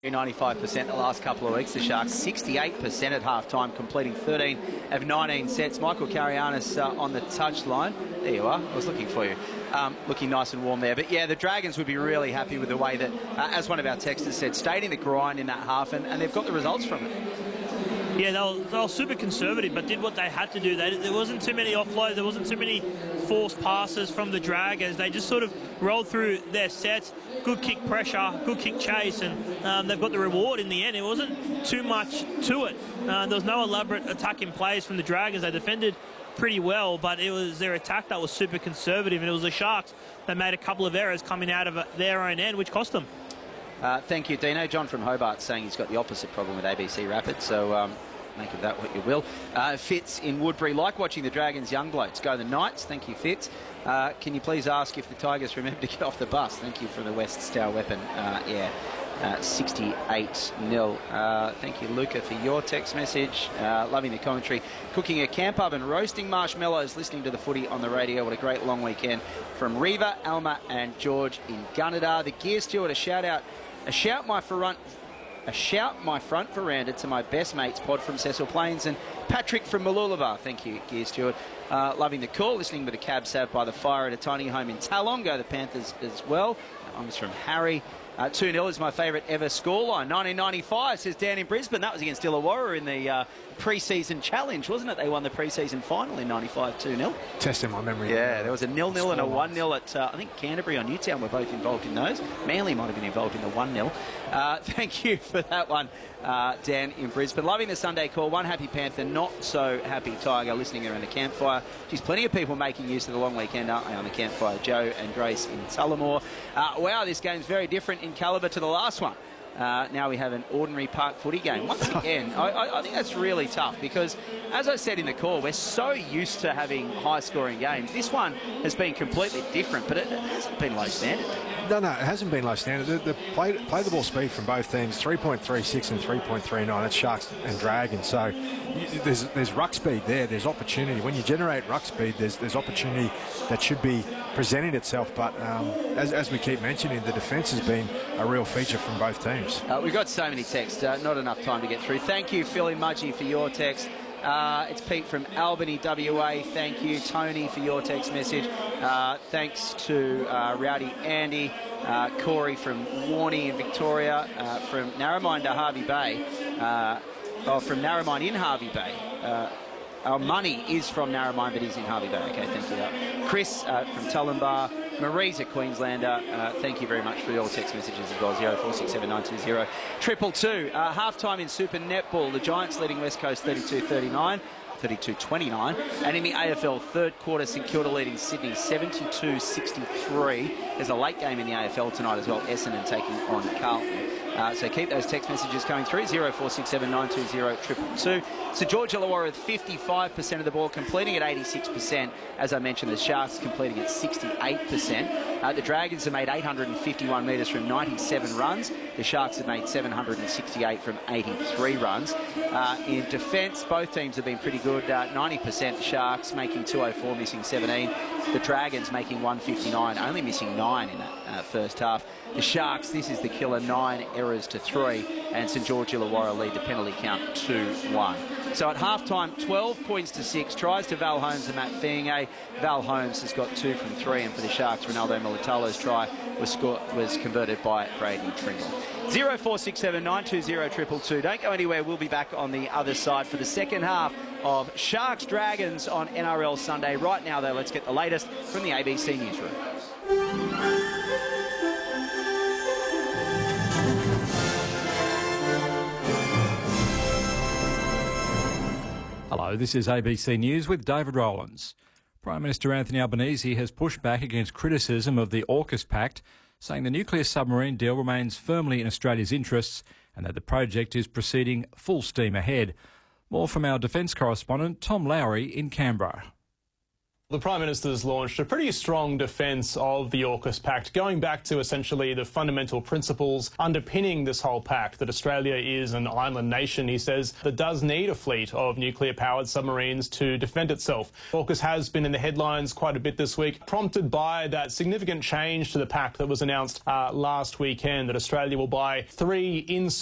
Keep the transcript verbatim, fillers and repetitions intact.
ninety-five percent the last couple of weeks. The Sharks sixty-eight percent at half-time, completing thirteen of nineteen sets. Michael Karianis uh, on the touchline. There you are. I was looking for you. Um, looking nice and warm there. But, yeah, the Dragons would be really happy with the way that, uh, as one of our texters said, stayed in the grind in that half, and, and they've got the results from it. Yeah, they were, they were super conservative, but did what they had to do. They, there wasn't too many offloads. There wasn't too many forced passes from the Dragons. They just sort of rolled through their sets. Good kick pressure, good kick chase, and um, they've got the reward in the end. It wasn't too much to it. Uh, there was no elaborate attacking plays from the Dragons. They defended pretty well, but it was their attack that was super conservative, and it was the Sharks that made a couple of errors coming out of their own end, which cost them. Uh, thank you, Dino. John from Hobart saying he's got the opposite problem with A B C Rapid, so um, make of that what you will. Uh, Fitz in Woodbury, like watching the Dragons young blokes. Go the Knights. Thank you, Fitz. Uh, can you please ask if the Tigers remember to get off the bus? Thank you for the West Star Weapon. Uh, yeah, uh, sixty-eight nil. Uh, thank you, Luca, for your text message. Uh, loving the commentary. Cooking a camp oven, roasting marshmallows, listening to the footy on the radio. What a great long weekend from Reva, Alma and George in Gunnedah. The Gear Steward, a shout out. A shout my front, a shout my front veranda to my best mates, Pod from Cecil Plains and Patrick from Mooloolaba. Thank you, Gear Stewart. Uh, loving the call, listening with a cab sat by the fire at a tiny home in Talong. Go the Panthers as well. That one was from Harry. Uh, two nil is my favourite ever scoreline. nineteen ninety-five, says Dan in Brisbane. That was against Illawarra in the uh, pre-season challenge, wasn't it? They won the pre-season final in ninety-five, two nil. Testing my memory. Yeah, there was a nil nil and a one nil at, uh, I think Canterbury or Newtown were both involved in those. Manly might have been involved in the one nil. Uh, thank you for that one, uh, Dan in Brisbane. Loving the Sunday call. One happy Panther, not so happy Tiger, listening around the campfire. Geez, plenty of people making use of the long weekend, aren't they, on the campfire? Joe and Grace in Tullamore. Uh, wow, this game's very different in calibre to the last one. Uh, now we have an ordinary park footy game. Once again, I, I, I think that's really tough because, as I said in the call, we're so used to having high-scoring games. This one has been completely different, but it, it hasn't been low standard. No, no, it hasn't been low standard. The, the play, play the ball speed from both teams, three point three six and three point three nine. That's Sharks and Dragons. So you, there's there's ruck speed there. There's opportunity. When you generate ruck speed, there's there's opportunity that should be presenting itself. But um, as, as we keep mentioning, the defence has been a real feature from both teams. Uh, we've got so many texts. Uh, not enough time to get through. Thank you, Phil and Mudgee, for your text. Uh, it's Pete from Albany, W A. Thank you, Tony, for your text message. Uh, thanks to uh, Rowdy Andy, uh, Corey from Warney in Victoria, uh, from Narromine to Harvey Bay, uh, oh, from Narromine in Harvey Bay. Uh, our money is from Narromine, but he's in Harvey Bay. Okay, thank you. Uh, Chris uh, from Tullambar. Marie's a Queenslander. Uh, thank you very much for your text messages as well. zero four six seven nine two zero triple two. Uh, half-time in Super Netball. The Giants leading West Coast thirty-two thirty-nine. thirty-two twenty-nine. And in the A F L, third quarter, St Kilda leading Sydney seventy-two sixty-three. There's a late game in the A F L tonight as well. Essendon taking on Carlton. Uh, so keep those text messages coming through. zero four six seven nine two zero triple two. So George Illawarra with fifty-five percent of the ball, completing at eighty-six percent. As I mentioned, the Sharks completing at sixty-eight percent. Uh, the Dragons have made eight hundred fifty-one metres from ninety-seven runs. The Sharks have made seven hundred sixty-eight from eighty-three runs. Uh, in defence, both teams have been pretty good. Uh, ninety percent the Sharks, making two oh four, missing seventeen. The Dragons making one fifty-nine, only missing nine in that uh, first half. The Sharks, this is the killer, nine errors to three, and St George Illawarra lead the penalty count two one. So at half-time, twelve points to six, tries to Val Holmes and Matt Fienge. Val Holmes has got two from three, and for the Sharks, Ronaldo Militalo's try was, score, was converted by Brady Tringle. zero four six seven nine two zero triple two. Don't go anywhere, we'll be back on the other side for the second half of Sharks Dragons on N R L Sunday. Right now, though, let's get the latest from the A B C Newsroom. Hello, this is A B C News with David Rowlands. Prime Minister Anthony Albanese has pushed back against criticism of the AUKUS Pact, saying the nuclear submarine deal remains firmly in Australia's interests and that the project is proceeding full steam ahead. More from our defence correspondent Tom Lowry in Canberra. The Prime Minister's launched a pretty strong defence of the AUKUS pact, going back to essentially the fundamental principles underpinning this whole pact, that Australia is an island nation, he says, that does need a fleet of nuclear-powered submarines to defend itself. AUKUS has been in the headlines quite a bit this week, prompted by that significant change to the pact that was announced uh, last weekend, that Australia will buy three in